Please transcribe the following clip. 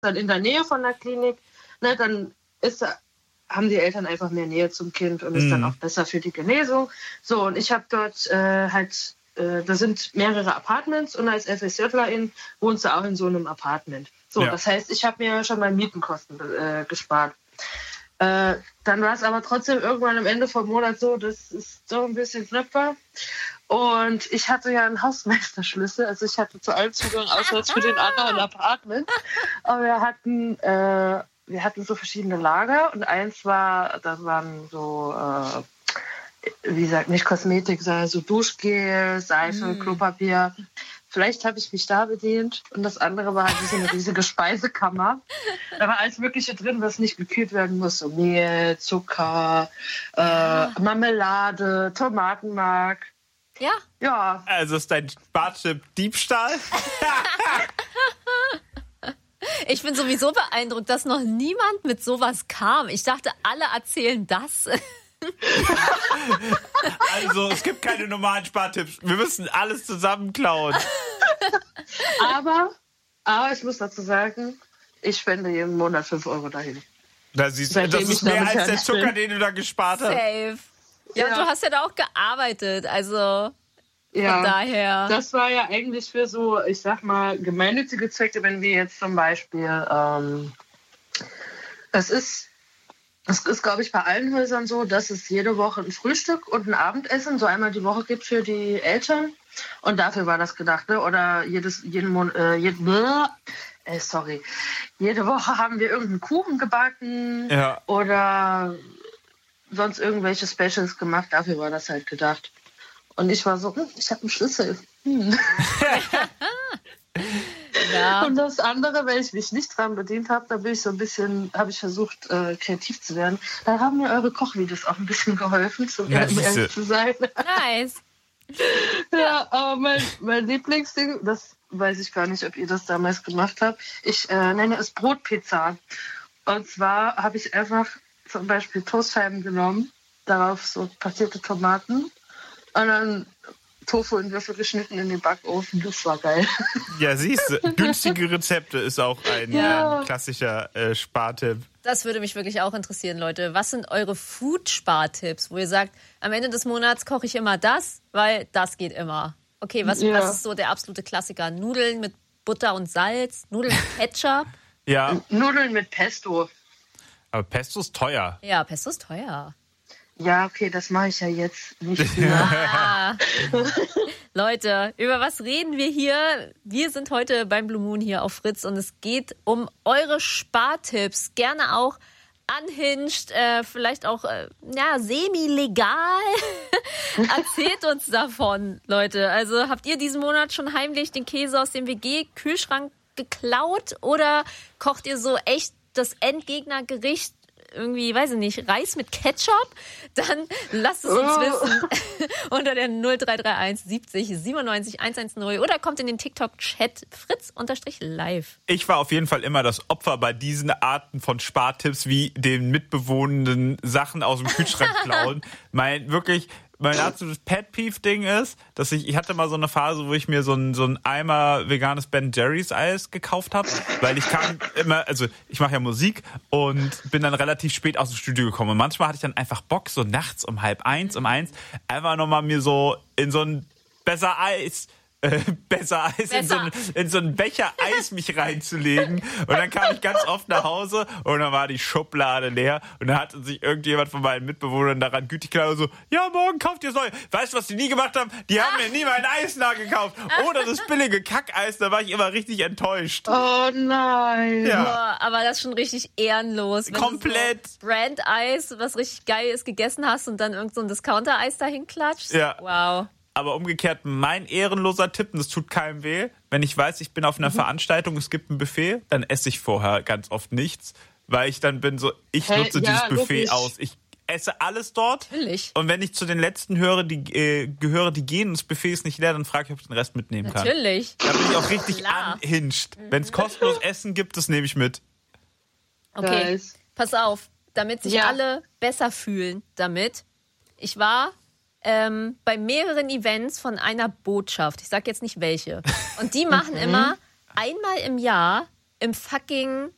dann in der Nähe von der Klinik, ne, dann haben die Eltern einfach mehr Nähe zum Kind und ist dann auch besser für die Genesung. So, und ich habe dort da sind mehrere Apartments und als FSJlerin wohnst du auch in so einem Apartment. So, das heißt, ich habe mir schon mal Mietenkosten gespart. Dann war es aber trotzdem irgendwann am Ende vom Monat so, das ist so ein bisschen knapp war. Und ich hatte ja einen Hausmeisterschlüssel, also ich hatte zu allen Zugang, außer jetzt für den anderen Apartment. Aber wir hatten so verschiedene Lager und eins da waren so, wie gesagt, nicht Kosmetik, sondern so Duschgel, Seife, Klopapier. Vielleicht habe ich mich da bedient. Und das andere war halt so eine riesige Speisekammer. Da war alles Mögliche drin, was nicht gekühlt werden muss. So Mehl, Zucker, Marmelade, Tomatenmark. Ja. Ja. Also ist dein Spartipp Diebstahl? Ich bin sowieso beeindruckt, dass noch niemand mit sowas kam. Ich dachte, alle erzählen das. Also, es gibt keine normalen Spartipps. Wir müssen alles zusammen klauen. Aber ich muss dazu sagen, ich spende jeden Monat 5 Euro dahin. Das ist mehr als der Zucker, den du da gespart hast. Safe. Ja, du hast ja da auch gearbeitet, also von daher. Das war ja eigentlich für so, ich sag mal, gemeinnützige Zwecke, wenn wir jetzt zum Beispiel, es ist, glaube ich, bei allen Häusern so, dass es jede Woche ein Frühstück und ein Abendessen so einmal die Woche gibt für die Eltern. Und dafür war das gedacht, ne? Oder jede Woche haben wir irgendeinen Kuchen gebacken oder sonst irgendwelche Specials gemacht. Dafür war das halt gedacht. Und ich war so, ich habe einen Schlüssel. Ja. Und das andere, wenn ich mich nicht dran bedient habe, da bin ich so ein bisschen, habe ich versucht, kreativ zu werden. Da haben mir eure Kochvideos auch ein bisschen geholfen, um ehrlich zu sein. Nice. Ja, aber mein Lieblingsding, das weiß ich gar nicht, ob ihr das damals gemacht habt. Ich nenne es Brotpizza. Und zwar habe ich einfach zum Beispiel Toastscheiben genommen, darauf so passierte Tomaten und dann Tofu in Würfel geschnitten in den Backofen. Das war geil. Ja, siehst du, günstige Rezepte ist auch ein klassischer Spartipp. Das würde mich wirklich auch interessieren, Leute. Was sind eure Food-Spartipps, wo ihr sagt, am Ende des Monats koche ich immer das, weil das geht immer. Okay, was ist so der absolute Klassiker? Nudeln mit Butter und Salz, Nudeln mit Ketchup? Ja. Nudeln mit Pesto. Aber Pesto ist teuer. Ja, Pesto ist teuer. Ja, okay, das mache ich ja jetzt nicht mehr. Ah. Leute, über was reden wir hier? Wir sind heute beim Blue Moon hier auf Fritz und es geht um eure Spartipps. Gerne auch unhinged, vielleicht auch semi-legal. Erzählt uns davon, Leute. Also habt ihr diesen Monat schon heimlich den Käse aus dem WG-Kühlschrank geklaut oder kocht ihr so echt das Endgegnergericht? Irgendwie, weiß ich nicht, Reis mit Ketchup, dann lasst es uns wissen unter der 0331 70 97 110 oder kommt in den TikTok-Chat fritz_live. Ich war auf jeden Fall immer das Opfer bei diesen Arten von Spartipps wie den mitbewohnenden Sachen aus dem Kühlschrank klauen. Mein absolutes Pet-Peeve-Ding ist, dass ich hatte mal so eine Phase, wo ich mir so ein Eimer veganes Ben Jerry's Eis gekauft habe, weil ich ich mache ja Musik und bin dann relativ spät aus dem Studio gekommen und manchmal hatte ich dann einfach Bock, so nachts um 12:30, einfach nochmal mir so in so ein besser Eis in so einen Becher Eis mich reinzulegen. Und dann kam ich ganz oft nach Hause und dann war die Schublade leer. Und dann hatte sich irgendjemand von meinen Mitbewohnern daran gütig gedacht, so, ja, morgen kauft ihr neu. Weißt du, was die nie gemacht haben? Die haben mir nie mein Eis nachgekauft. Oder das billige Kackeis, da war ich immer richtig enttäuscht. Oh nein. Ja. Boah, aber das ist schon richtig ehrenlos. Wenn Komplett. Du so Brand-Eis, was richtig geil ist, gegessen hast und dann irgend so ein Discounter-Eis dahin klatscht. Ja. Wow. Aber umgekehrt, mein ehrenloser Tipp, und das tut keinem weh, wenn ich weiß, ich bin auf einer Veranstaltung, es gibt ein Buffet, dann esse ich vorher ganz oft nichts, weil ich dann bin so, ich nutze dieses Buffet aus. Ich esse alles dort. Natürlich. Und wenn ich zu den Letzten gehöre, die gehen und das Buffet ist nicht leer, dann frage ich, ob ich den Rest mitnehmen kann. Natürlich. Da bin ich auch richtig unhinged. Wenn es kostenlos Essen gibt, das nehme ich mit. Okay, pass auf, damit sich alle besser fühlen damit. Ich war bei mehreren Events von einer Botschaft. Ich sag jetzt nicht welche. Und die machen immer einmal im Jahr im fucking